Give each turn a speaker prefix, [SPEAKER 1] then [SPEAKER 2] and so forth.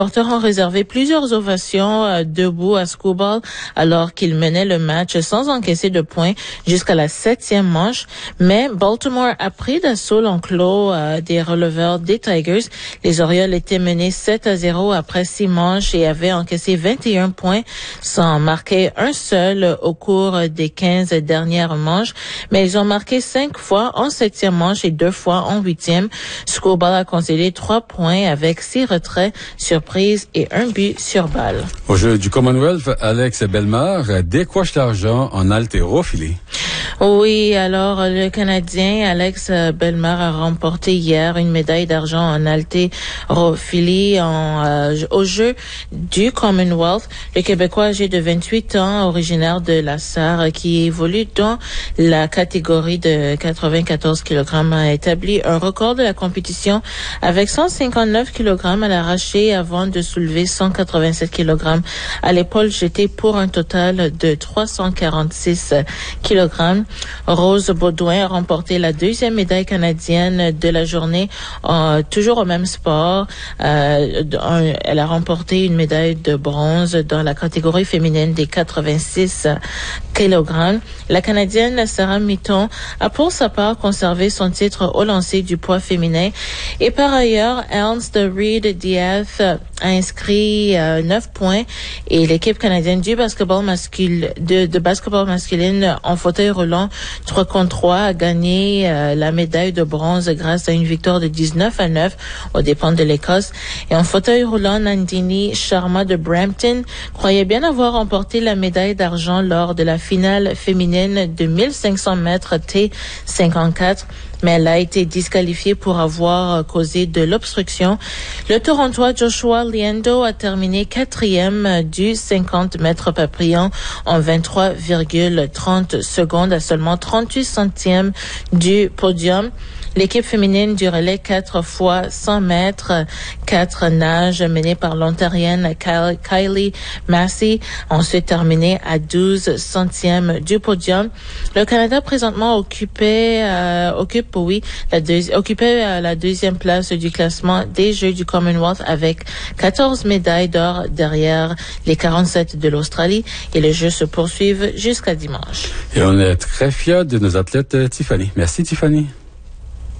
[SPEAKER 1] Porteurs ont réservé plusieurs ovations debout à Scooball alors qu'ils menaient le match sans encaisser de points jusqu'à la 7e manche. Mais Baltimore a pris d'assaut l'enclos des releveurs des Tigers. Les Orioles étaient menés 7-0 après 6 manches et avaient encaissé 21 points sans marquer un seul au cours des 15 dernières manches. Mais ils ont marqué 5 fois en 7e manche et 2 fois en 8e. Scooball a concédé 3 points avec 6 retraits sur et un but sur balle.
[SPEAKER 2] Au jeu du Commonwealth, Alex Bellemare décroche l'argent en haltérophilie.
[SPEAKER 1] Oui, alors le Canadien Alex Bellemare a remporté hier une médaille d'argent en haltérophilie au jeu du Commonwealth. Le Québécois âgé de 28 ans, originaire de la Sarre, qui évolue dans la catégorie de 94 kg, a établi un record de la compétition avec 159 kg à l'arraché avant de soulever 187 kg à l'épaule jetée pour un total de 346 kg. Rose Baudouin a remporté la 2e médaille canadienne de la journée, toujours au même sport. Elle a remporté une médaille de bronze dans la catégorie féminine des 86 kg. La Canadienne Sarah Mitton a pour sa part conservé son titre au lancer du poids féminin. Et par ailleurs, Ernst Reed Diaz a inscrit 9 points et l'équipe canadienne du basketball de basketball masculine en fauteuil roulant 3-contre-3 a gagné la médaille de bronze grâce à une victoire de 19-9 aux dépens de l'Écosse. Et en fauteuil roulant, Nandini Sharma de Brampton croyait bien avoir remporté la médaille d'argent lors de la finale féminine de 1500 mètres T54. Mais elle a été disqualifiée pour avoir causé de l'obstruction. Le Torontois Joshua Liendo a terminé 4e du 50 mètres papillon en 23,30 secondes à seulement 38 centièmes du podium. L'équipe féminine du relais 4 fois 100 mètres, 4 nages menée par l'Ontarienne Kylie Massey, ensuite terminé à 12 centièmes du podium. Le Canada présentement occupe la 2e place du classement des Jeux du Commonwealth avec 14 médailles d'or derrière les 47 de l'Australie et les Jeux se poursuivent jusqu'à dimanche.
[SPEAKER 2] Et on est très fiers de nos athlètes, Tiffany. Merci Tiffany.